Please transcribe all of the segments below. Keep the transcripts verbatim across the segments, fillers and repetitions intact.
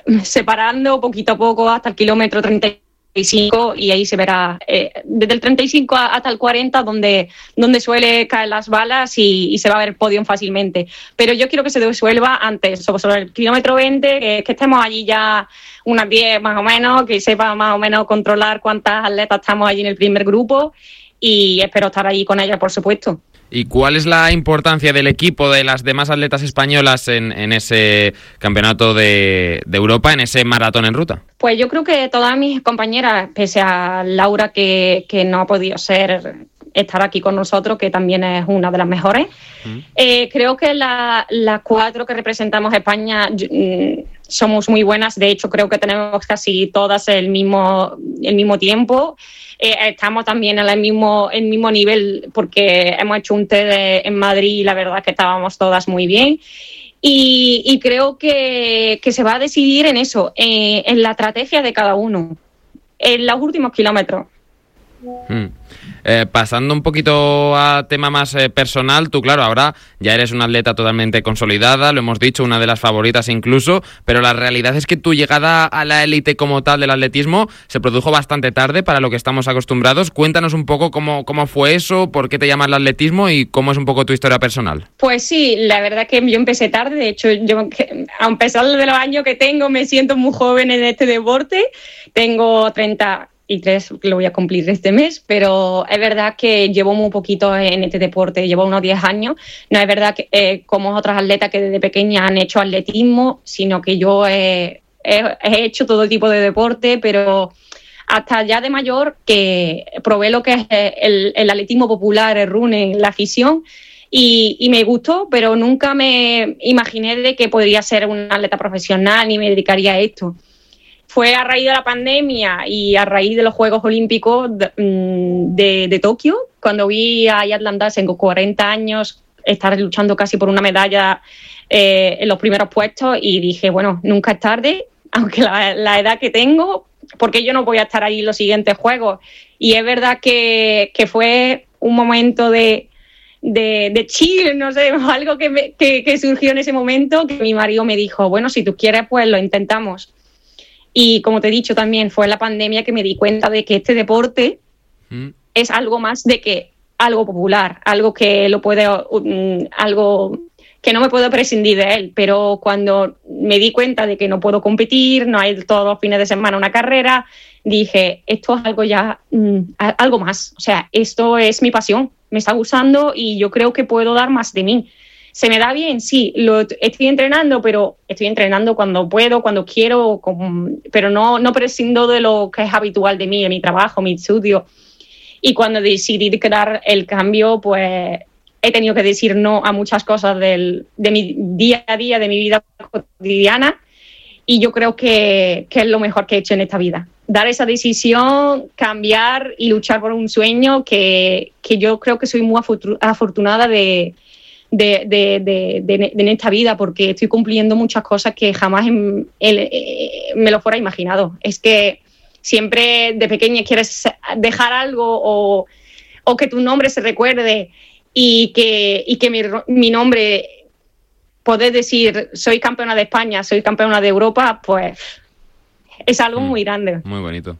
separando poquito a poco hasta el kilómetro treinta y cinco y ahí se verá eh, desde el treinta y cinco hasta el cuarenta donde, donde suele caer las balas y, y se va a ver el podio fácilmente. Pero yo quiero que se disuelva antes, sobre el kilómetro veinte, que, que estemos allí ya unas diez más o menos, que sepa más o menos controlar cuántas atletas estamos allí en el primer grupo y espero estar allí con ellas, por supuesto. ¿Y cuál es la importancia del equipo, de las demás atletas españolas en, en ese campeonato de, de Europa, en ese maratón en ruta? Pues yo creo que todas mis compañeras, pese a Laura que, que no ha podido ser estar aquí con nosotros, que también es una de las mejores, mm. eh, creo que las la cuatro que representamos a España mm, somos muy buenas. De hecho, creo que tenemos casi todas el mismo, el mismo tiempo. Eh, estamos también en el mismo, el mismo nivel porque hemos hecho un test de, en Madrid y la verdad es que estábamos todas muy bien. Y, y creo que, que se va a decidir en eso, eh, en la estrategia de cada uno, en los últimos kilómetros. Mm. Eh, pasando un poquito a tema más eh, personal, tú claro, ahora ya eres una atleta totalmente consolidada, lo hemos dicho, una de las favoritas incluso, pero la realidad es que tu llegada a la élite como tal del atletismo se produjo bastante tarde para lo que estestamos acostumbrados. Cuéntanos un poco cómo, cómo fue eso, por qué te llamas el atletismo y cómo es un poco tu historia personal. Pues sí, la verdad que yo empecé tarde, de hecho, yo a pesar de los años que tengo, me siento muy joven en este deporte, tengo treinta y tres que lo voy a cumplir este mes, pero es verdad que llevo muy poquito en este deporte, llevo unos diez años. No es verdad que eh, como otras atletas que desde pequeña han hecho atletismo, sino que yo he, he, he hecho todo tipo de deporte, pero hasta ya de mayor que probé lo que es el, el atletismo popular, el running, la afición, y, y me gustó, pero nunca me imaginé de que podría ser una atleta profesional ni me dedicaría a esto. Fue a raíz de la pandemia y a raíz de los Juegos Olímpicos de, de, de Tokio, cuando vi a Ayat Landasen con cuarenta años estar luchando casi por una medalla eh, en los primeros puestos y dije, bueno, nunca es tarde, aunque la, la edad que tengo, porque yo no voy a estar ahí en los siguientes Juegos. Y es verdad que, que fue un momento de, de, de chill, no sé, algo que, me, que, que surgió en ese momento, que mi marido me dijo, bueno, si tú quieres, pues lo intentamos. Y como te he dicho también, fue en la pandemia que me di cuenta de que este deporte mm. es algo más de que algo popular, algo que lo puede, um, algo que no me puedo prescindir de él. Pero cuando me di cuenta de que no puedo competir, no hay todos los fines de semana una carrera, dije, esto es algo ya, um, algo más. O sea, esto es mi pasión, me está gustando y yo creo que puedo dar más de mí. ¿Se me da bien? Sí, lo estoy entrenando, pero estoy entrenando cuando puedo, cuando quiero, con, pero no, no prescindo de lo que es habitual de mí, de mi trabajo, mi estudio. Y cuando decidí crear el cambio, pues he tenido que decir no a muchas cosas del, de mi día a día, de mi vida cotidiana, y yo creo que, que es lo mejor que he hecho en esta vida. Dar esa decisión, cambiar y luchar por un sueño que, que yo creo que soy muy afortunada de... De, de, de, de, de en esta vida, porque estoy cumpliendo muchas cosas que jamás en, en, en, me lo fuera imaginado. Es que siempre de pequeña quieres dejar algo o, o que tu nombre se recuerde y que, y que mi, mi nombre, poder decir soy campeona de España, soy campeona de Europa, pues es algo mm, muy grande. Muy bonito.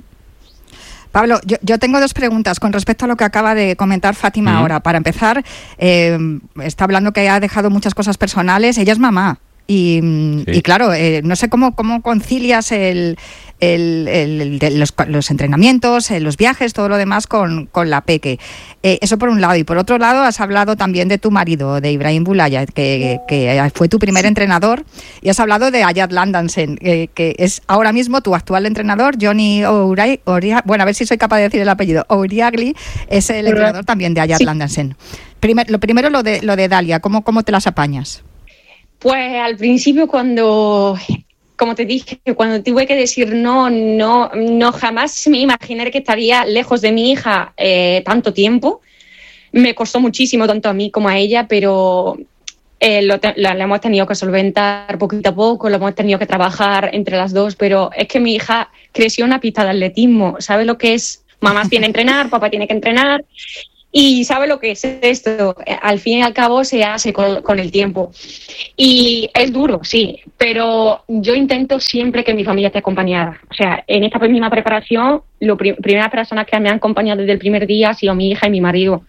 Pablo, yo, yo tengo dos preguntas con respecto a lo que acaba de comentar Fátima uh-huh. ahora. Para empezar, eh, está hablando que ha dejado muchas cosas personales. Ella es mamá. Y, sí. y claro, eh, no sé cómo, cómo concilias el, el, el, el, los, los entrenamientos, los viajes, todo lo demás con, con la peque. Eh, eso por un lado. Y por otro lado, has hablado también de tu marido, de Ibrahim Boulaya, que, que fue tu primer sí. entrenador. Y has hablado de Ayat Landasen, eh, que es ahora mismo tu actual entrenador, Johnny O'Reilly. Bueno, a ver si soy capaz de decir el apellido. O'Reilly es el entrenador también de Ayat sí. Landasen. Primer, lo primero, lo de, lo de Dalia. ¿Cómo, cómo te las apañas? Pues al principio cuando, como te dije, cuando tuve que decir no, no, no jamás me imaginé que estaría lejos de mi hija eh, tanto tiempo. Me costó muchísimo, tanto a mí como a ella, pero eh, lo, te, lo, lo hemos tenido que solventar poquito a poco, lo hemos tenido que trabajar entre las dos, pero es que mi hija creció en una pista de atletismo, ¿sabes lo que es? Mamá tiene que entrenar, papá tiene que entrenar. Y sabe lo que es esto, al fin y al cabo se hace con, con el tiempo. Y es duro, sí, pero yo intento siempre que mi familia esté acompañada. O sea, en esta misma preparación, las prim- primeras personas que me han acompañado desde el primer día han sido mi hija y mi marido.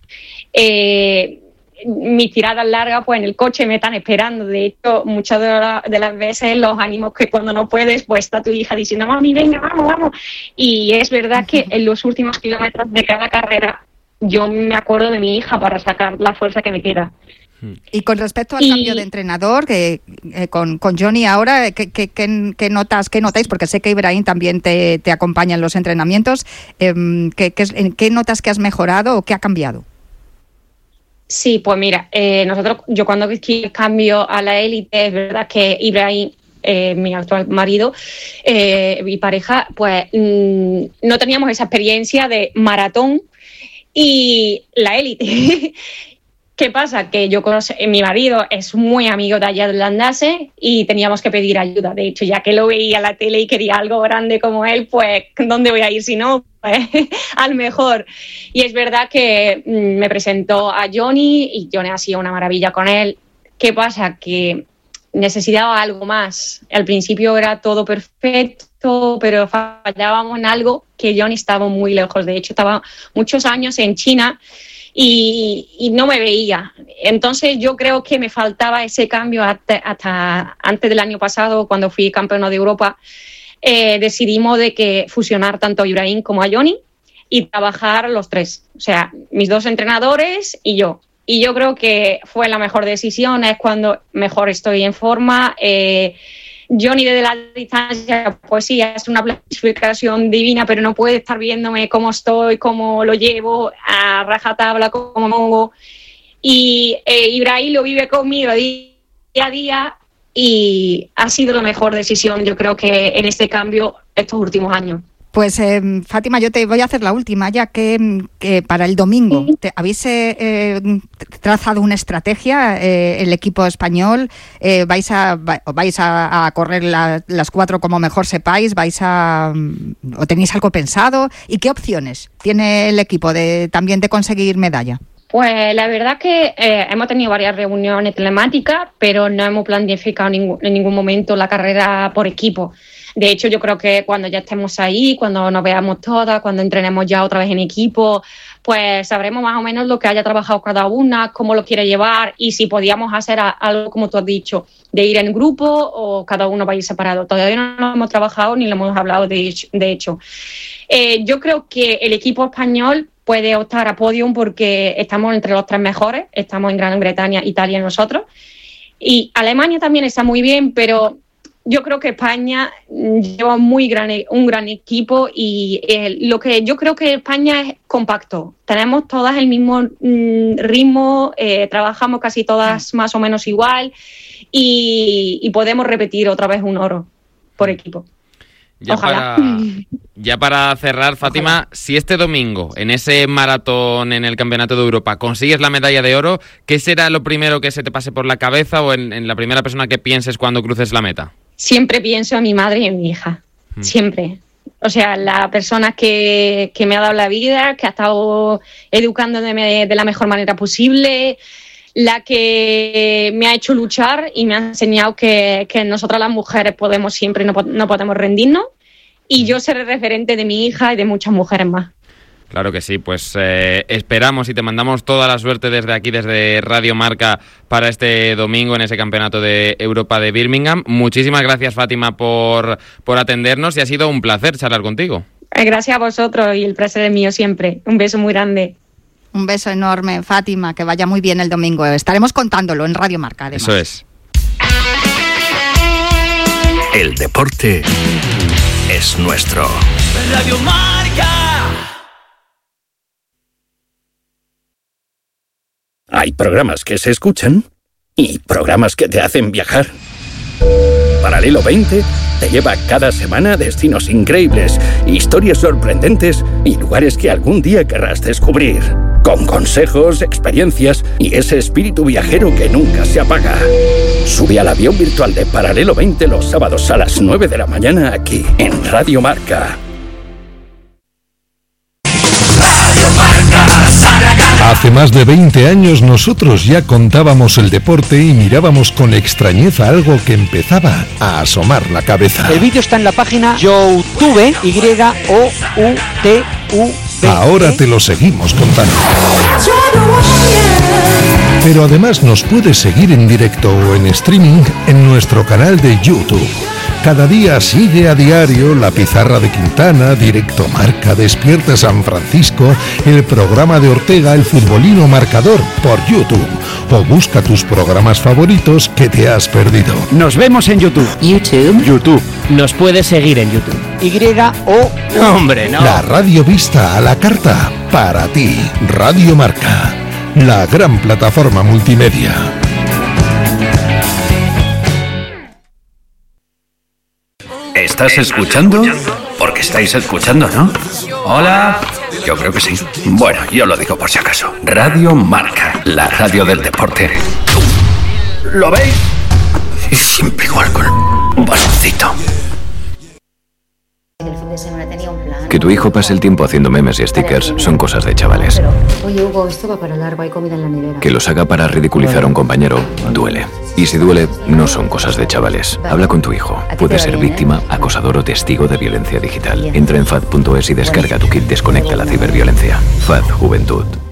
Eh, mis tiradas largas, pues en el coche me están esperando. De hecho, muchas de, la, de las veces los ánimos que cuando no puedes, pues está tu hija diciendo, mami, venga, vamos, vamos. Y es verdad que en los últimos kilómetros de cada carrera, yo me acuerdo de mi hija para sacar la fuerza que me queda. Y con respecto al y, cambio de entrenador, que eh, con, con Johnny ahora, ¿qué, qué, qué, qué notas, qué notáis? Porque sé que Ibrahim también te, te acompaña en los entrenamientos. Eh, ¿qué, qué, ¿Qué notas que has mejorado o qué ha cambiado? Sí, pues mira, eh, nosotros, yo cuando vi el cambio a la élite, es verdad que Ibrahim, eh, mi actual marido, eh, mi pareja, pues mmm, no teníamos esa experiencia de maratón y la élite. ¿Qué pasa? Que yo conozco, mi marido es muy amigo de allá de Landase y teníamos que pedir ayuda. De hecho, ya que lo veía en la tele y quería algo grande como él, pues ¿dónde voy a ir si no? Pues, al mejor. Y es verdad que mmm, me presentó a Johnny y Johnny ha sido una maravilla con él. ¿Qué pasa? Que necesitaba algo más. Al principio era todo perfecto, pero fallábamos en algo que Johnny estaba muy lejos. De hecho, estaba muchos años en China y, y no me veía. Entonces yo creo que me faltaba ese cambio hasta, hasta antes del año pasado, cuando fui campeona de Europa. Eh, decidimos de que fusionar tanto a Ibrahim como a Johnny y trabajar los tres. O sea, mis dos entrenadores y yo. Y yo creo que fue la mejor decisión, es cuando mejor estoy en forma. Eh, Johnny desde la distancia, pues sí, es una planificación divina, pero no puede estar viéndome cómo estoy, cómo lo llevo, a rajatabla, cómo pongo. Y eh, Ibrahim lo vive conmigo día a día y ha sido la mejor decisión, yo creo que en este cambio estos últimos años. Pues eh, Fátima, yo te voy a hacer la última, ya que, que para el domingo te, habéis eh, trazado una estrategia, eh, el equipo español, eh, vais a vais a, a correr la, las cuatro como mejor sepáis, vais a o tenéis algo pensado, ¿y qué opciones tiene el equipo de también de conseguir medalla? Pues la verdad que eh, hemos tenido varias reuniones telemáticas, pero no hemos planificado ningún, en ningún momento la carrera por equipo. De hecho, yo creo que cuando ya estemos ahí, cuando nos veamos todas, cuando entrenemos ya otra vez en equipo, pues sabremos más o menos lo que haya trabajado cada una, cómo lo quiere llevar y si podíamos hacer a, algo, como tú has dicho, de ir en grupo o cada uno va a ir separado. Todavía no lo hemos trabajado ni lo hemos hablado, de hecho. De hecho. Eh, yo creo que el equipo español puede optar a podium porque estamos entre los tres mejores, estamos en Gran Bretaña, Italia y nosotros. Y Alemania también está muy bien, pero yo creo que España lleva muy gran, un gran equipo y eh, lo que yo creo que España es compacto. Tenemos todas el mismo mm, ritmo, eh, trabajamos casi todas más o menos igual y, y podemos repetir otra vez un oro por equipo. Ya Ojalá. Para, ya para cerrar, Fátima, Ojalá. Si este domingo, en ese maratón en el Campeonato de Europa, consigues la medalla de oro, ¿qué será lo primero que se te pase por la cabeza o en, en la primera persona que pienses cuando cruces la meta? Siempre pienso en mi madre y en mi hija, hmm. siempre. O sea, la persona que, que me ha dado la vida, que ha estado educándome de, de la mejor manera posible, la que me ha hecho luchar y me ha enseñado que, que nosotras las mujeres podemos siempre, no, no podemos rendirnos. Y yo seré referente de mi hija y de muchas mujeres más. Claro que sí, pues eh, esperamos y te mandamos toda la suerte desde aquí, desde Radio Marca, para este domingo en ese Campeonato de Europa de Birmingham. Muchísimas gracias, Fátima, por, por atendernos y ha sido un placer charlar contigo. Gracias a vosotros y el placer es mío siempre. Un beso muy grande. Un beso enorme, Fátima, que vaya muy bien el domingo. Estaremos contándolo en Radio Marca, además. Eso es. El deporte es nuestro. Radio Marca. Hay programas que se escuchan y programas que te hacen viajar. Paralelo veinte te lleva cada semana a destinos increíbles, historias sorprendentes y lugares que algún día querrás descubrir. Con consejos, experiencias y ese espíritu viajero que nunca se apaga. Sube al avión virtual de Paralelo veinte los sábados a las nueve de la mañana aquí en Radio Marca. Radio Marca, Zaragoza. Hace más de veinte años nosotros ya contábamos el deporte y mirábamos con extrañeza algo que empezaba a asomar la cabeza. El vídeo está en la página YouTube, Y O U T U B. Ahora te lo seguimos contando. Pero además nos puedes seguir en directo o en streaming en nuestro canal de YouTube. Cada día sigue a diario La Pizarra de Quintana, Directo Marca, Despierta San Francisco, el programa de Ortega, El Futbolino Marcador, por YouTube. O busca tus programas favoritos que te has perdido. Nos vemos en YouTube. YouTube. YouTube. Nos puedes seguir en YouTube. Y O... Hombre, no. La radio vista a la carta, para ti. Radio Marca, la gran plataforma multimedia. ¿Estás escuchando? Porque estáis escuchando, ¿no? Hola. Yo creo que sí. Bueno, yo lo digo por si acaso. Radio Marca, la radio del deporte. ¿Lo veis? Y siempre igual con un baloncito. Que tu hijo pase el tiempo haciendo memes y stickers son cosas de chavales. Oye, Hugo, esto va para largo, hay comida en la nevera. Que los haga para ridiculizar a un compañero duele. Y si duele, no son cosas de chavales. Habla con tu hijo. Puede ser víctima, acosador o testigo de violencia digital. Entra en F A D punto es y descarga tu kit Desconecta la ciberviolencia. F A D Juventud.